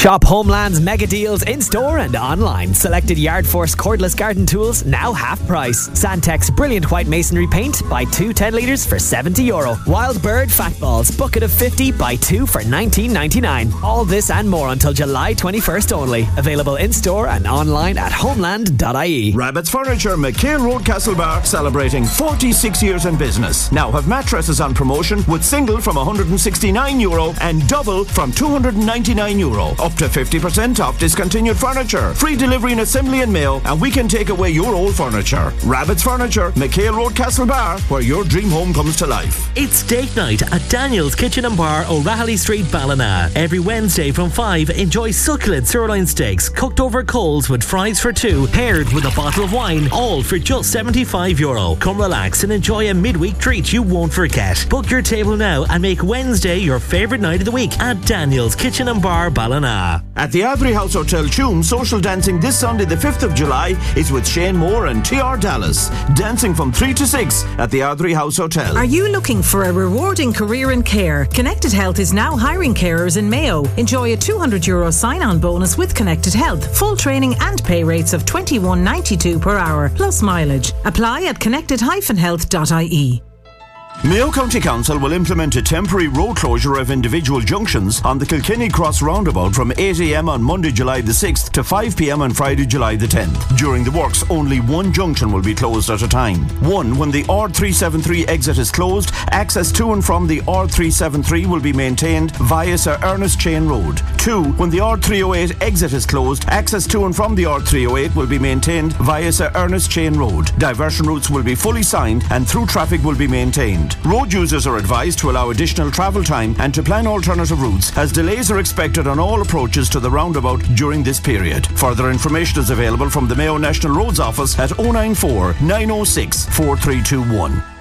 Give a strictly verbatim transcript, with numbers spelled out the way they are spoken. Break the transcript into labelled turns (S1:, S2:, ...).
S1: Shop Homeland's mega deals in-store and online. Selected Yard Force cordless garden tools, now half price. Sandtex brilliant white masonry paint, buy two ten litres for seventy euro. Wild Bird fat balls, bucket of fifty, buy two for nineteen ninety-nine. All this and more until July twenty-first only. Available in-store and online at homeland dot I E.
S2: Rabbit's Furniture, McHale Road, Castlebar, celebrating forty-six years in business. Now have mattresses on promotion with single from one hundred sixty-nine euro and double from two hundred ninety-nine euro. Up to fifty percent off discontinued furniture. Free delivery and assembly and mail, and we can take away your old furniture. Rabbit's Furniture, McHale Road, Castlebar, where your dream home comes to life.
S3: It's steak night at Daniel's Kitchen and Bar, O'Rahilly Street, Ballina. Every Wednesday from five, enjoy succulent sirloin steaks cooked over coals with fries for two, paired with a bottle of wine, all for just seventy-five euro. Come relax and enjoy a midweek treat you won't forget. Book your table now and make Wednesday your favourite night of the week at Daniel's Kitchen and Bar, Ballina.
S2: At the Ardrey House Hotel Tuam, social dancing this Sunday the fifth of July is with Shane Moore and T R Dallas. Dancing from three to six at the Ardrey House Hotel.
S4: Are you looking for a rewarding career in care? Connected Health is now hiring carers in Mayo. Enjoy a two hundred euro sign-on bonus with Connected Health. Full training and pay rates of twenty-one ninety-two per hour, plus mileage. Apply at connected dash health dot I E.
S2: Mayo County Council will implement a temporary road closure of individual junctions on the Kilkenny Cross roundabout from eight a m on Monday, July the sixth to five p m on Friday, July the tenth. During the works, only one junction will be closed at a time. One, when the R three seventy-three exit is closed, access to and from the R three seventy-three will be maintained via Sir Ernest Chain Road. Two, when the R three oh eight exit is closed, access to and from the R three oh eight will be maintained via Sir Ernest Chain Road. Diversion routes will be fully signed and through traffic will be maintained. Road users are advised to allow additional travel time and to plan alternative routes, as delays are expected on all approaches to the roundabout during this period. Further information is available from the Mayo National Roads Office at oh nine four, nine oh six, four three two one.